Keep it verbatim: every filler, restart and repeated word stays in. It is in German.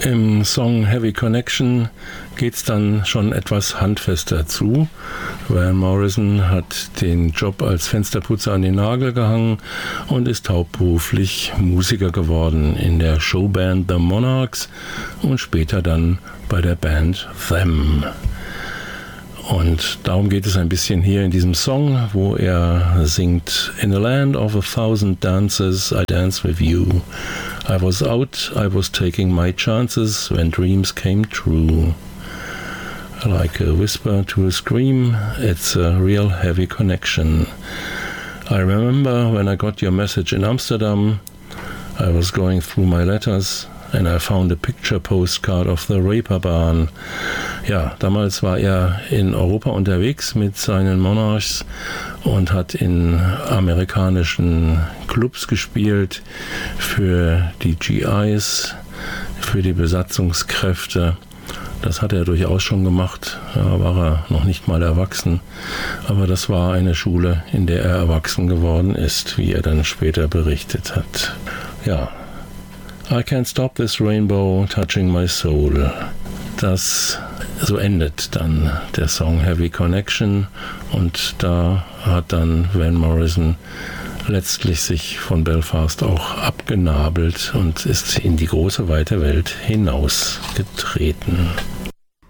Im Song Heavy Connection geht es dann schon etwas handfester zu. Van Morrison hat den Job als Fensterputzer an den Nagel gehangen und ist hauptberuflich Musiker geworden in der Showband The Monarchs und später dann bei der Band Them. Und darum geht es ein bisschen hier in diesem Song, wo er singt: In a land of a thousand dances, I dance with you. I was out, I was taking my chances when dreams came true. Like a whisper to a scream, it's a real heavy connection. I remember when I got your message in Amsterdam, I was going through my letters and I found a picture postcard of the Reeperbahn. Ja, damals war er in Europa unterwegs mit seinen Monarchs und hat in amerikanischen Clubs gespielt für die G Is, für die Besatzungskräfte. Das hat er durchaus schon gemacht, da war er noch nicht mal erwachsen. Aber das war eine Schule, in der er erwachsen geworden ist, wie er dann später berichtet hat. Ja, I can't stop this rainbow touching my soul. Das, so endet dann der Song Heavy Connection und da hat dann Van Morrison letztlich sich von Belfast auch abgenabelt und ist in die große weite Welt hinausgetreten.